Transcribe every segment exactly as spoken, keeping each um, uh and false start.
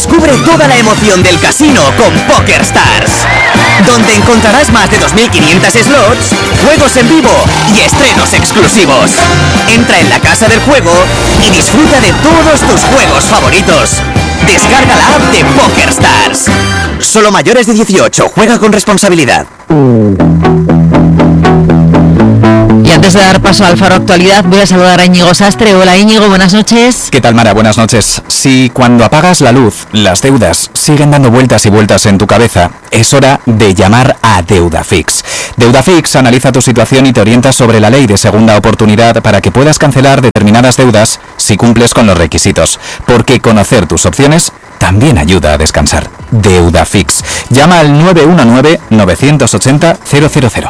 Descubre toda la emoción del casino con PokerStars, donde encontrarás más de dos mil quinientos slots, juegos en vivo y estrenos exclusivos. Entra en la casa del juego y disfruta de todos tus juegos favoritos. Descarga la app de PokerStars. Solo mayores de dieciocho, juega con responsabilidad. Y antes de dar paso al Faro Actualidad, voy a saludar a Íñigo Sastre. Hola Íñigo, buenas noches. ¿Qué tal, Mara? Buenas noches. Si cuando apagas la luz, las deudas siguen dando vueltas y vueltas en tu cabeza, es hora de llamar a Deudafix. Deudafix analiza tu situación y te orienta sobre la ley de segunda oportunidad para que puedas cancelar determinadas deudas si cumples con los requisitos, porque conocer tus opciones también ayuda a descansar. Deudafix. Llama al nueve uno nueve, nueve ocho cero, cero cero cero.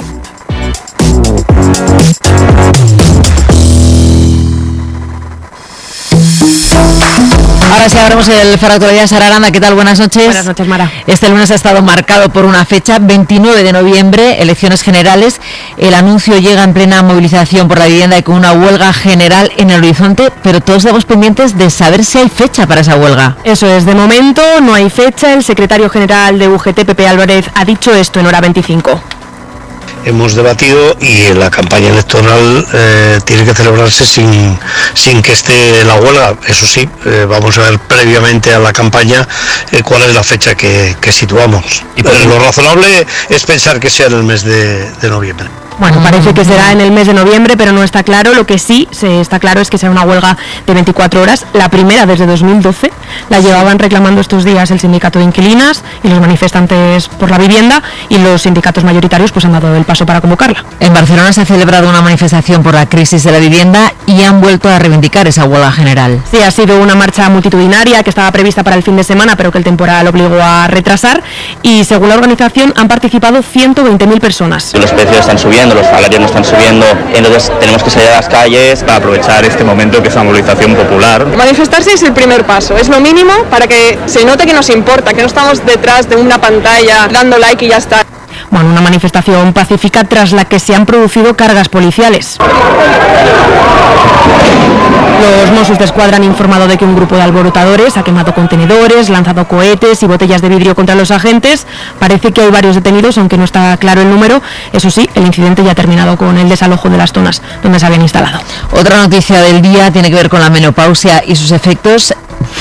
Ahora sí abrimos el Faro Actualidad. Sara Aranda, ¿qué tal? Buenas noches. Buenas noches, Mara. Este lunes ha estado marcado por una fecha, veintinueve de noviembre, elecciones generales. El anuncio llega en plena movilización por la vivienda y con una huelga general en el horizonte, pero todos estamos pendientes de saber si hay fecha para esa huelga. Eso es, de momento no hay fecha. El secretario general de U G T, Pepe Álvarez, ha dicho esto en Hora veinticinco. Hemos debatido y la campaña electoral eh, tiene que celebrarse sin, sin que esté la huelga. Eso sí, eh, vamos a ver previamente a la campaña eh, cuál es la fecha que, que situamos. Y pues, lo razonable es pensar que sea en el mes de, de noviembre. Bueno, parece que será en el mes de noviembre, pero no está claro. Lo que sí se está claro es que será una huelga de veinticuatro horas, la primera desde dos mil doce. La llevaban reclamando estos días el sindicato de inquilinas y los manifestantes por la vivienda, y los sindicatos mayoritarios pues han dado el paso para convocarla. En Barcelona se ha celebrado una manifestación por la crisis de la vivienda y han vuelto a reivindicar esa huelga general. Sí, ha sido una marcha multitudinaria que estaba prevista para el fin de semana, pero que el temporal obligó a retrasar, y según la organización han participado ciento veinte mil personas. Los precios están subiendo, los salarios no están subiendo, entonces tenemos que salir a las calles para aprovechar este momento que es una movilización popular. Manifestarse es el primer paso, es lo mínimo para que se note que nos importa, que no estamos detrás de una pantalla dando like y ya está. Bueno, una manifestación pacífica tras la que se han producido cargas policiales. Los Mossos d'Esquadra han informado de que un grupo de alborotadores ha quemado contenedores, lanzado cohetes y botellas de vidrio contra los agentes. Parece que hay varios detenidos, aunque no está claro el número. Eso sí, el incidente ya ha terminado con el desalojo de las zonas donde se habían instalado. Otra noticia del día tiene que ver con la menopausia y sus efectos.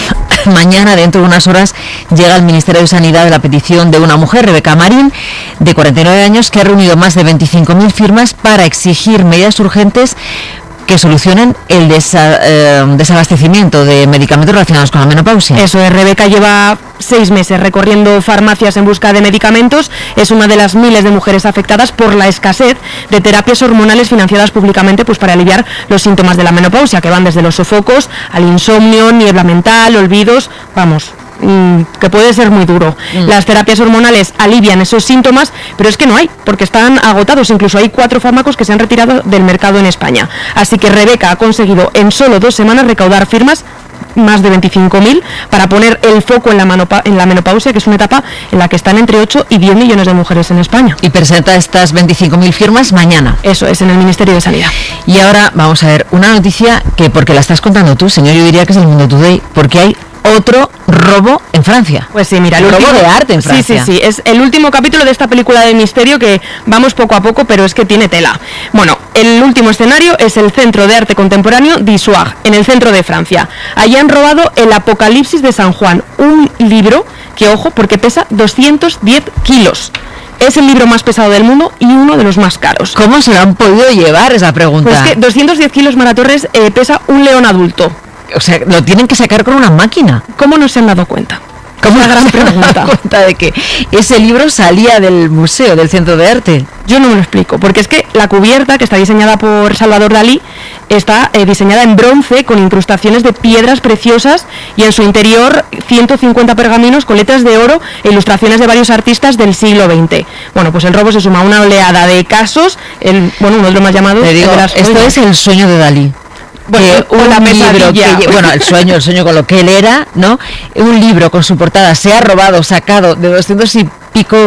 Mañana, dentro de unas horas, llega al Ministerio de Sanidad la petición de una mujer, Rebeca Marín, de cuarenta y nueve años, que ha reunido más de veinticinco mil firmas para exigir medidas urgentes que solucionen el desa, eh, desabastecimiento de medicamentos relacionados con la menopausia. Eso es, Rebeca lleva seis meses recorriendo farmacias en busca de medicamentos. Es una de las miles de mujeres afectadas por la escasez de terapias hormonales financiadas públicamente pues para aliviar los síntomas de la menopausia, que van desde los sofocos al insomnio, niebla mental, olvidos, vamos, que puede ser muy duro. Mm. Las terapias hormonales alivian esos síntomas, pero es que no hay, porque están agotados. Incluso hay cuatro fármacos que se han retirado del mercado en España. Así que Rebeca ha conseguido en solo dos semanas recaudar firmas, más de veinticinco mil, para poner el foco en la, manopa- en la menopausia, que es una etapa en la que están entre ocho y diez millones de mujeres en España. Y presenta estas veinticinco mil firmas mañana. Eso es, en el Ministerio de Sanidad. Y ahora vamos a ver una noticia que, porque la estás contando tú, señor, yo diría que es el Mundo Today, porque hay otro robo en Francia. Pues sí, mira, el robo último, de arte en Francia. Sí, sí, sí, es el último capítulo de esta película de misterio que vamos poco a poco, pero es que tiene tela. Bueno, el último escenario es el Centro de Arte Contemporáneo d'Issoire, en el centro de Francia. Allí han robado el Apocalipsis de San Juan, un libro que, ojo, porque pesa doscientos diez kilos. Es el libro más pesado del mundo y uno de los más caros. ¿Cómo se lo han podido llevar, esa pregunta? Pues que doscientos diez kilos, Mara Torres, eh, pesa un león adulto. O sea, lo tienen que sacar con una máquina. ¿Cómo no se han dado cuenta? ¿Cómo es la gran pregunta? cuenta de que ese libro salía del museo, del Centro de Arte? Yo no me lo explico, porque es que la cubierta, que está diseñada por Salvador Dalí, está eh, diseñada en bronce con incrustaciones de piedras preciosas, y en su interior ciento cincuenta pergaminos con letras de oro e ilustraciones de varios artistas del siglo veinte. Bueno, pues el robo se suma a una oleada de casos. El, bueno, uno de los más llamados. Te digo, esto es el sueño de Dalí. Bueno, un libro que, bueno, el sueño, el sueño con lo que él era, ¿no? Un libro con su portada se ha robado, sacado de doscientos y pico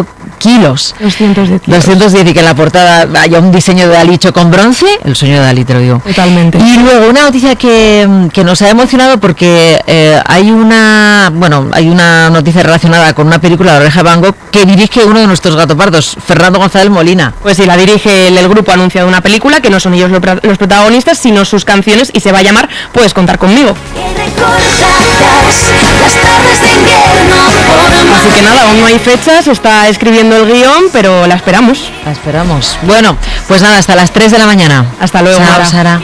kilos. doscientos diez kilos. doscientos diez, y que en la portada haya un diseño de Dalí hecho con bronce. El sueño de Dalí, te lo digo. Totalmente. Y luego una noticia que, que nos ha emocionado porque eh, hay una bueno hay una noticia relacionada con una película de Oreja de Van Gogh que dirige uno de nuestros gatopardos, Fernando González Molina. Pues sí, la dirige el, el grupo, ha anunciado una película que no son ellos lo, los protagonistas, sino sus canciones, y se va a llamar Puedes contar conmigo. Así que nada, aún no hay fecha, se está escribiendo el guión, pero la esperamos. La esperamos. Bueno, pues nada, hasta las tres de la mañana. Hasta luego, Chao, Mara. Sara.